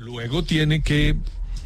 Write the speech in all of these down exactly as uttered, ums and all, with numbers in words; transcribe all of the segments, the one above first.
luego tiene que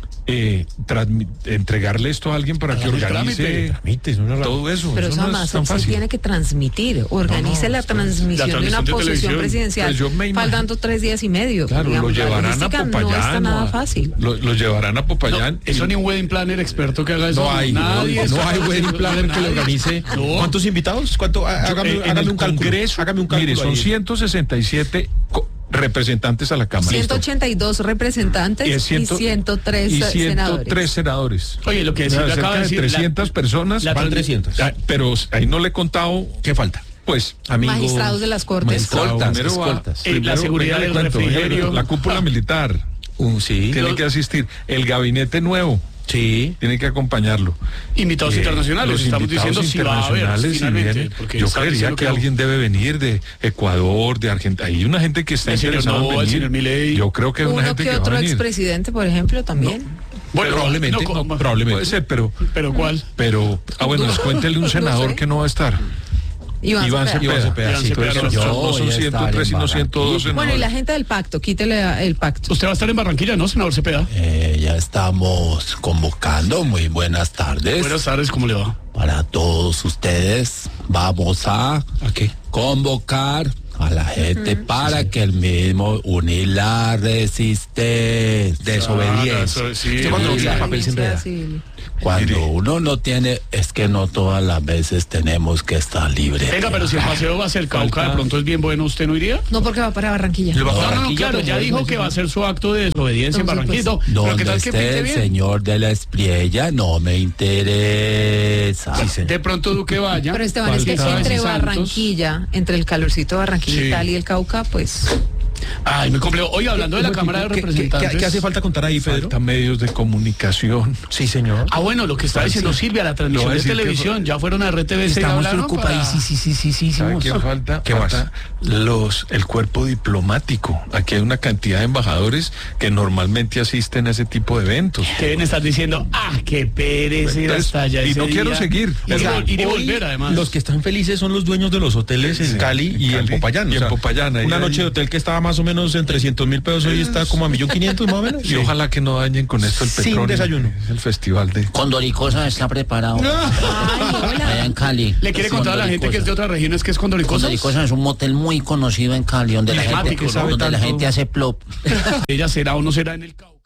eh, entregarle esto a alguien para que organice trámite, no todo eso. Pero eso eso no además es tan se fácil. tiene que transmitir, organice No, no, la transmisión la de una transmisión de posesión televisión. presidencial, Pues yo me imagino- faltando tres días y medio. Claro, Digamos, lo la llevarán a logística Popayán. no está nada o a- fácil. Lo, lo llevarán a Popayán. No, eso y- ni un wedding planner experto que haga eso. No hay, Nadie no, está hay wedding haciendo- planner que lo nadie. organice. No. ¿Cuántos invitados? ¿Cuánto? Hágame, Eh, en hágame el un cálculo. Congreso, Hágame un cálculo. mire, son ahí. ciento sesenta y siete co- representantes a la Cámara. ciento ochenta y dos representantes Y y, es ciento- ciento tres y senadores. ciento tres senadores. Oye, lo que O sea, decía, cerca acaba de de decir, la- trescientas personas. la Van trans- trescientos. Ah, pero ahí no le he contado, ¿Qué falta? pues, Amigo, Magistrados de las Cortes. magistrado, Escoltas, primero va- escoltas. Eh, la Primero, seguridad venga, le del cuento, venga, le refrigerio. cuento. La cúpula militar Uh, sí. tiene Los- que asistir. El gabinete nuevo Sí. tiene que acompañarlo. Invitados Eh, internacionales, los estamos invitados diciendo si va a haber internacionales, si finalmente, vienen, porque yo están creería diciendo que, no. alguien debe venir de Ecuador, de Argentina. Hay una gente que está El señor interesada Novoa, en el venir. señor Milei. Yo creo que hay una Uno gente que que, va otro a venir. expresidente, por ejemplo, también. Bueno, probablemente, no, no, como- probablemente. Puede ser, pero, Pero ¿cuál? pero, ah, bueno, No, descuéntele un no senador sé. que no va a estar. Iván, Iván Cepeda. Cepeda. Cepeda, Iván sí. Cepeda, Entonces, yo no voy son a estar ciento tres, en sino ciento dos Barranquilla. Bueno, y la senadores. gente del pacto, quítele el pacto. Usted va a estar en Barranquilla, ¿no, senador Cepeda? Eh, ya estamos convocando. Muy buenas tardes. Buenas tardes, ¿cómo le va? Para todos ustedes vamos a ¿A qué? convocar a la gente para que el mismo unir la resistencia. Desobediencia. Ah, sí, ¿Usted cuando no sí, tiene sí. papel se enreda? Sí. Cuando uno no tiene, es que no todas las veces tenemos que estar libres. Venga, pero si el paseo va a ser Cauca, de pronto es bien bueno, ¿usted no iría? No, porque va para Barranquilla. Yo- No, no, no, Barranquilla, claro, ya como dijo es, que ¿no? va a hacer su acto de desobediencia en No, sí, Barranquilla. pues. No, pero ¿qué Donde tal que esté pinte el bien? señor de la Espriella no me interesa. Sí, señor. De pronto Duque vaya. Pero Esteban, es que Falta- entre y Santos. Barranquilla, entre el calorcito de Barranquilla Sí. y tal y el Cauca, pues Ay, me complejo. Oye, hablando de la ¿Qué- Cámara de qué- qué- Representantes. ¿Qué, qué hace falta contar ahí, Pedro? Falta medios de comunicación. Sí, señor. Ah, bueno, lo que está diciendo Silvia, la Lo transmisión voy a de decir que televisión, ya fueron a R T V C y Estamos hablaron preocupados. para- Sí, sí, sí, sí, sí. ¿Sabe sí. qué falta? ¿Qué más? Falta los, el cuerpo diplomático. Aquí hay una cantidad de embajadores que normalmente asisten a ese tipo de eventos. Que deben estar diciendo, ah, qué pereza ir Entonces, hasta allá y ese no quiero día. seguir. Ir, O sea, y vol- ir y Hoy, volver, además. Los que están felices son los dueños de los hoteles en Sí, Cali en y en Cali Popayán. y en Popayán, ahí Una hay- noche de hotel que estaba más o menos en trescientos mil pesos, hoy está como a millón quinientos más o menos. Y ojalá que no dañen con esto el Sin petróleo. desayuno. El festival de... Condoricosa está preparado. Allá en Cali. Le quiere contar a la gente que es de otras regiones que es Condoricosas. Condoricosa es un motel muy conocido en Cali, donde la gente, Emblemático, ¿no? donde la Tanto- gente hace plop. Ella será o no será en el Cauca.